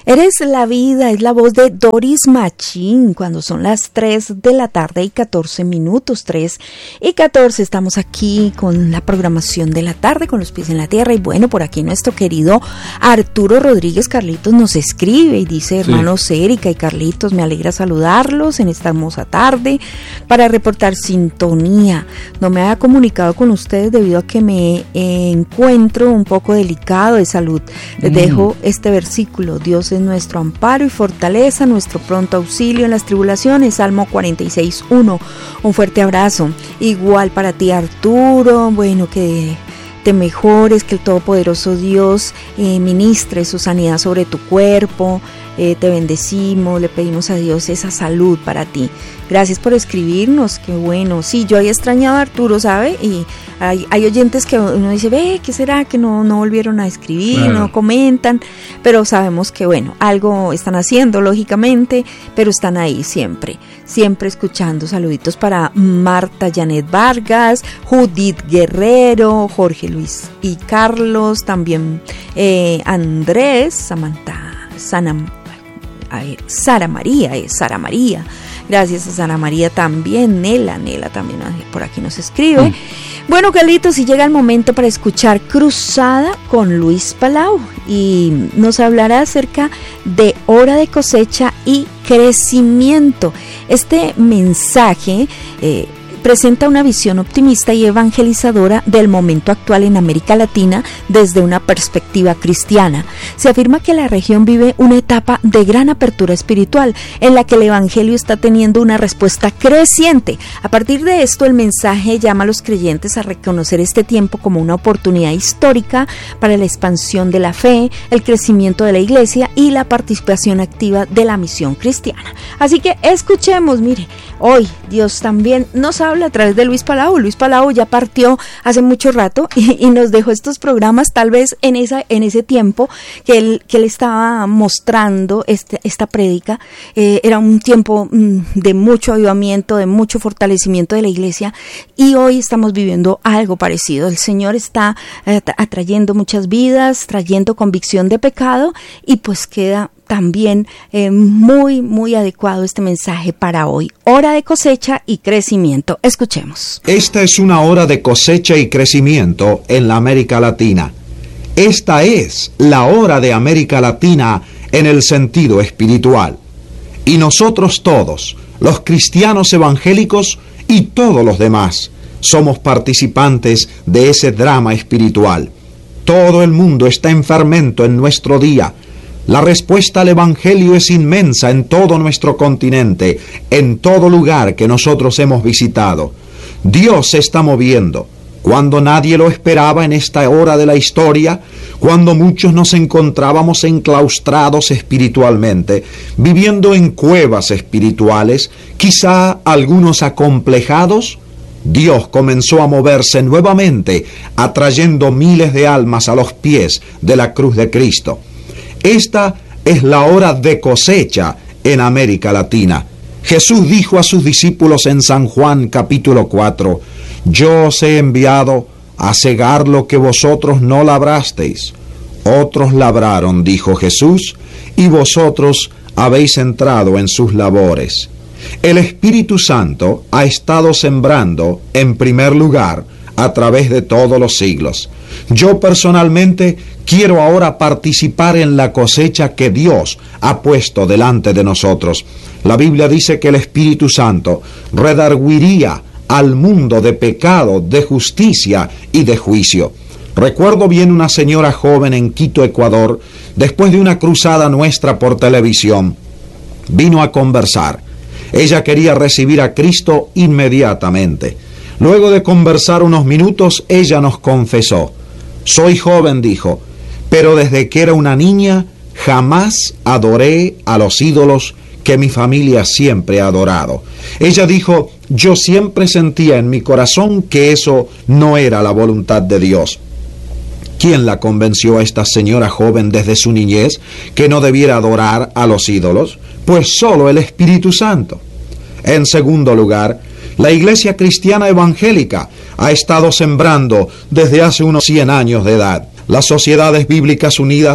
Eres la vida, es la voz de Doris Machín, cuando son las 3 de la tarde y 14 minutos, 3 y 14, estamos aquí con la programación de la tarde, con los pies en la tierra, y bueno, por aquí nuestro querido Arturo Rodríguez Carlitos nos escribe y dice: hermanos Erika y Carlitos, me alegra saludarlos en esta hermosa tarde para reportar sintonía. No me había comunicado con ustedes debido a que me encuentro un poco delicado de salud. Les dejo este versículo: Dios es nuestro amparo y fortaleza, nuestro pronto auxilio en las tribulaciones. Salmo 46:1. Un fuerte abrazo. Igual para ti, Arturo. Bueno, que te mejores, que el Todopoderoso Dios ministre su sanidad sobre tu cuerpo. Te bendecimos, le pedimos a Dios esa salud para ti. Gracias por escribirnos, qué bueno. Sí, yo había extrañado a Arturo, ¿sabe? Y hay oyentes que uno dice, ¿qué será? Que no volvieron a escribir, claro, no comentan, pero sabemos que bueno, algo están haciendo, lógicamente, pero están ahí siempre escuchando. Saluditos para Marta Janet Vargas, Judith Guerrero, Jorge Luis y Carlos, también Andrés, Samantha, Sara María. Gracias a Sara María también. Nela también por aquí nos escribe. Bueno, Carlitos, si llega el momento para escuchar Cruzada con Luis Palau, y nos hablará acerca de hora de cosecha y crecimiento. Este mensaje presenta una visión optimista y evangelizadora del momento actual en América Latina desde una perspectiva cristiana. Se afirma que la región vive una etapa de gran apertura espiritual en la que el evangelio está teniendo una respuesta creciente. A partir de esto, el mensaje llama a los creyentes a reconocer este tiempo como una oportunidad histórica para la expansión de la fe, el crecimiento de la iglesia y la participación activa de la misión cristiana. Así que escuchemos, mire, hoy Dios también nos habla a través de Luis Palau. Luis Palau ya partió hace mucho rato y nos dejó estos programas, tal vez en ese tiempo que él estaba mostrando esta prédica. Era un tiempo de mucho avivamiento, de mucho fortalecimiento de la iglesia, y hoy estamos viviendo algo parecido. El Señor está atrayendo muchas vidas, trayendo convicción de pecado, y pues queda también muy, muy adecuado este mensaje para hoy. Hora de cosecha y crecimiento. Escuchemos. Esta es una hora de cosecha y crecimiento en la América Latina. Esta es la hora de América Latina en el sentido espiritual. Y nosotros todos, los cristianos evangélicos y todos los demás, somos participantes de ese drama espiritual. Todo el mundo está en fermento en nuestro día. La respuesta al Evangelio es inmensa en todo nuestro continente, en todo lugar que nosotros hemos visitado. Dios se está moviendo. Cuando nadie lo esperaba en esta hora de la historia, cuando muchos nos encontrábamos enclaustrados espiritualmente, viviendo en cuevas espirituales, quizá algunos acomplejados, Dios comenzó a moverse nuevamente, atrayendo miles de almas a los pies de la cruz de Cristo. Esta es la hora de cosecha en América Latina. Jesús dijo a sus discípulos en San Juan capítulo 4, yo os he enviado a segar lo que vosotros no labrasteis. Otros labraron, dijo Jesús, y vosotros habéis entrado en sus labores. El Espíritu Santo ha estado sembrando en primer lugar a través de todos los siglos. Yo personalmente quiero ahora participar en la cosecha que Dios ha puesto delante de nosotros. La Biblia dice que el Espíritu Santo redarguiría al mundo de pecado, de justicia y de juicio. Recuerdo bien una señora joven en Quito, Ecuador, después de una cruzada nuestra por televisión, vino a conversar. Ella quería recibir a Cristo inmediatamente. Luego de conversar unos minutos, ella nos confesó. Soy joven, dijo, pero desde que era una niña jamás adoré a los ídolos que mi familia siempre ha adorado. Ella dijo, yo siempre sentía en mi corazón que eso no era la voluntad de Dios. ¿Quién la convenció a esta señora joven desde su niñez que no debiera adorar a los ídolos? Pues solo el Espíritu Santo. En segundo lugar, la Iglesia Cristiana Evangélica ha estado sembrando desde hace unos 100 años de edad. Las Sociedades Bíblicas Unidas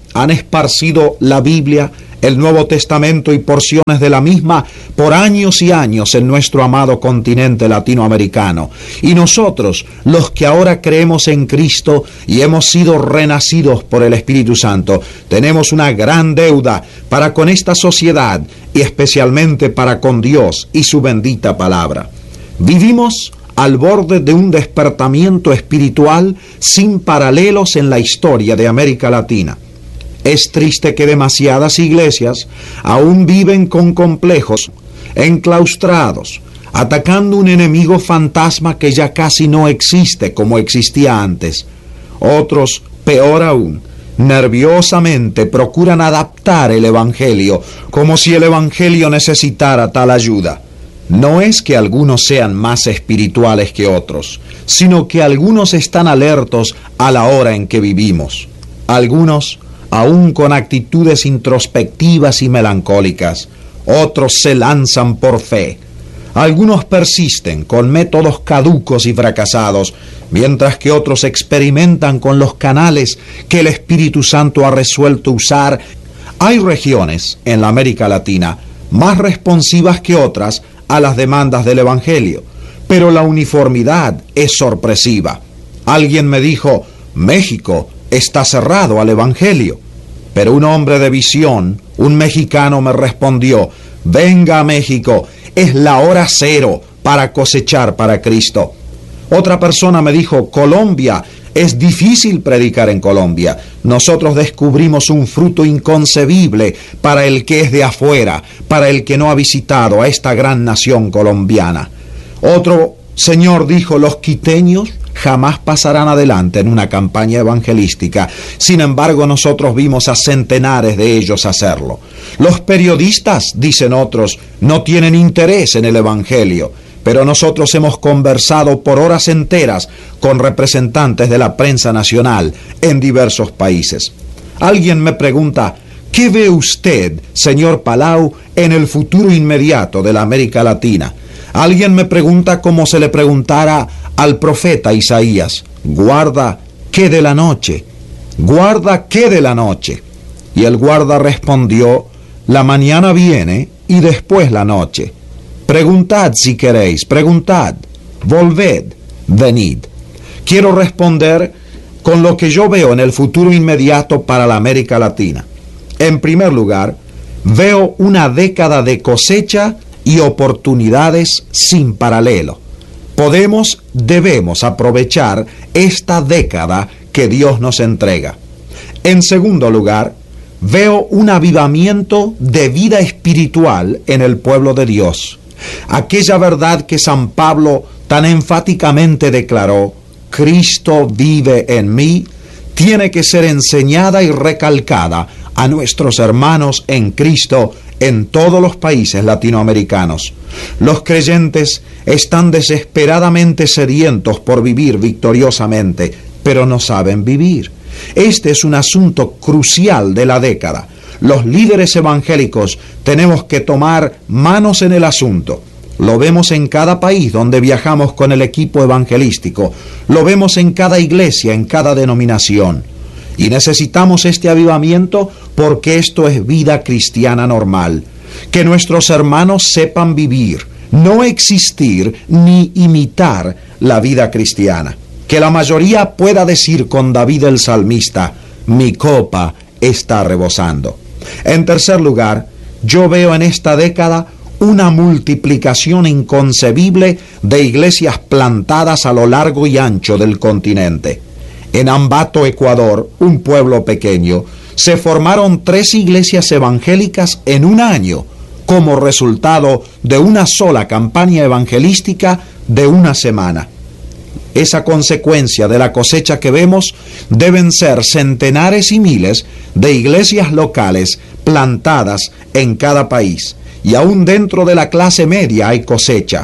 han esparcido la Biblia, el Nuevo Testamento y porciones de la misma por años y años en nuestro amado continente latinoamericano. Y nosotros, los que ahora creemos en Cristo y hemos sido renacidos por el Espíritu Santo, tenemos una gran deuda para con esta sociedad y especialmente para con Dios y su bendita palabra. Vivimos al borde de un despertamiento espiritual sin paralelos en la historia de América Latina. Es triste que demasiadas iglesias aún viven con complejos, enclaustrados, atacando un enemigo fantasma que ya casi no existe como existía antes. Otros, peor aún, nerviosamente procuran adaptar el Evangelio, como si el Evangelio necesitara tal ayuda. No es que algunos sean más espirituales que otros, sino que algunos están alertos a la hora en que vivimos. Algunos aún con actitudes introspectivas y melancólicas. Otros se lanzan por fe. Algunos persisten con métodos caducos y fracasados, mientras que otros experimentan con los canales que el Espíritu Santo ha resuelto usar. Hay regiones en la América Latina más responsivas que otras a las demandas del Evangelio, pero la uniformidad es sorpresiva. Alguien me dijo, México está cerrado al Evangelio. Pero un hombre de visión, un mexicano, me respondió, venga a México, es la hora cero para cosechar para Cristo. Otra persona me dijo, Colombia, es difícil predicar en Colombia. Nosotros descubrimos un fruto inconcebible para el que es de afuera, para el que no ha visitado a esta gran nación colombiana. Otro señor dijo, los quiteños jamás pasarán adelante en una campaña evangelística. Sin embargo, nosotros vimos a centenares de ellos hacerlo. Los periodistas, dicen otros, no tienen interés en el Evangelio, pero nosotros hemos conversado por horas enteras con representantes de la prensa nacional en diversos países. Alguien me pregunta, ¿qué ve usted, señor Palau, en el futuro inmediato de la América Latina? Alguien me pregunta como se le preguntara al profeta Isaías, guarda, ¿qué de la noche? Guarda, ¿qué de la noche? Y el guarda respondió, la mañana viene y después la noche. Preguntad si queréis, preguntad, volved, venid. Quiero responder con lo que yo veo en el futuro inmediato para la América Latina. En primer lugar, veo una década de cosecha y oportunidades sin paralelo. Debemos aprovechar esta década que Dios nos entrega. En segundo lugar, veo un avivamiento de vida espiritual en el pueblo de Dios. Aquella verdad que San Pablo tan enfáticamente declaró, Cristo vive en mí, tiene que ser enseñada y recalcada a nuestros hermanos en Cristo en todos los países latinoamericanos. Los creyentes están desesperadamente sedientos por vivir victoriosamente, pero no saben vivir. Este es un asunto crucial de la década. Los líderes evangélicos tenemos que tomar manos en el asunto. Lo vemos en cada país donde viajamos con el equipo evangelístico. Lo vemos en cada iglesia, en cada denominación. Y necesitamos este avivamiento porque esto es vida cristiana normal. Que nuestros hermanos sepan vivir, no existir ni imitar la vida cristiana. Que la mayoría pueda decir con David el salmista, mi copa está rebosando. En tercer lugar, yo veo en esta década una multiplicación inconcebible de iglesias plantadas a lo largo y ancho del continente. En Ambato, Ecuador, un pueblo pequeño, se formaron 3 iglesias evangélicas en un año, como resultado de una sola campaña evangelística de una semana. Esa consecuencia de la cosecha que vemos deben ser centenares y miles de iglesias locales plantadas en cada país. Y aún dentro de la clase media hay cosecha.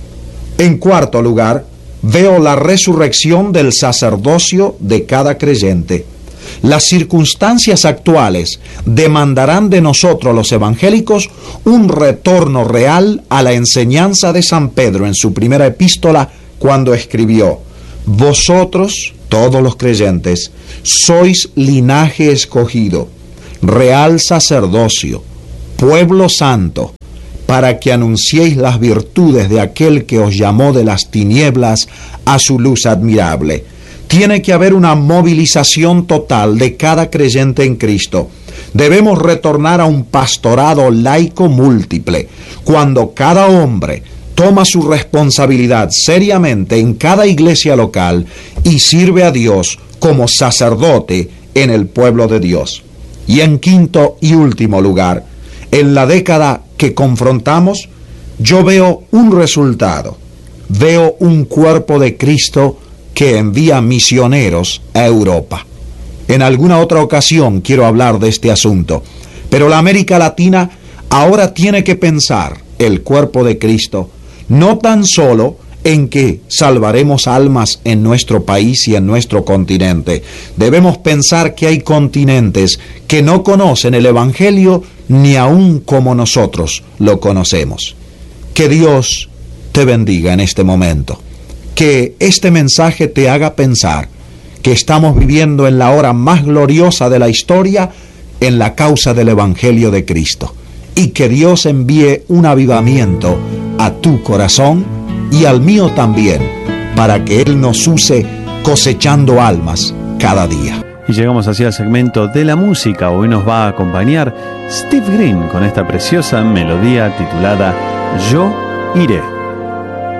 En cuarto lugar, veo la resurrección del sacerdocio de cada creyente. Las circunstancias actuales demandarán de nosotros los evangélicos un retorno real a la enseñanza de San Pedro en su primera epístola cuando escribió: vosotros todos los creyentes, sois linaje escogido, real sacerdocio, pueblo santo, para que anunciéis las virtudes de aquel que os llamó de las tinieblas a su luz admirable. Tiene que haber una movilización total de cada creyente en Cristo. Debemos retornar a un pastorado laico múltiple, cuando cada hombre toma su responsabilidad seriamente en cada iglesia local y sirve a Dios como sacerdote en el pueblo de Dios. Y en quinto y último lugar, en la década que confrontamos, yo veo un resultado. Veo un cuerpo de Cristo que envía misioneros a Europa. En alguna otra ocasión quiero hablar de este asunto, pero la América Latina ahora tiene que pensar el cuerpo de Cristo no tan solo en que salvaremos almas en nuestro país y en nuestro continente. Debemos pensar que hay continentes que no conocen el Evangelio ni aun como nosotros lo conocemos. Que Dios te bendiga en este momento. Que este mensaje te haga pensar que estamos viviendo en la hora más gloriosa de la historia en la causa del Evangelio de Cristo. Y que Dios envíe un avivamiento a tu corazón y al mío también, para que Él nos use cosechando almas cada día. Y llegamos así al segmento de la música. Hoy nos va a acompañar Steve Green con esta preciosa melodía titulada Yo Iré.